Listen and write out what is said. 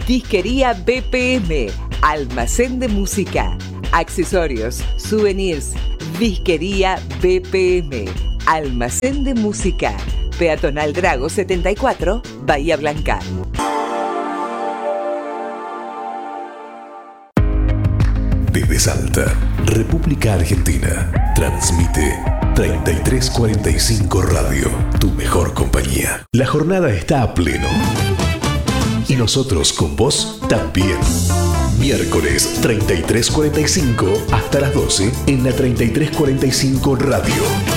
Disquería BPM, almacén de música, accesorios, souvenirs. Disquería BPM, almacén de música. Peatonal Drago 74, Bahía Blanca. Desde Salta, República Argentina, transmite 3345 Radio, tu mejor compañía. La jornada está a pleno. Y nosotros con vos también. Miércoles 3345 hasta las 12 en la 3345 Radio.